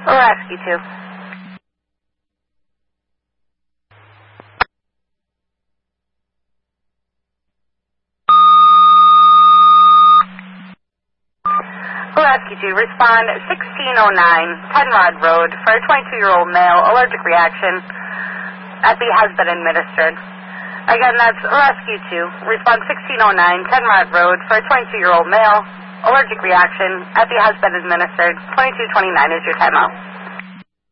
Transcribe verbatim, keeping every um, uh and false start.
Rescue two. Rescue two, respond sixteen oh nine Penrod Road for a twenty-two-year-old male, allergic reaction. Epi has been administered. Again, that's Rescue two, respond sixteen oh nine Penrod Road for a twenty-two-year-old male, allergic reaction. Epi has been administered. twenty-two twenty-nine is your timeout.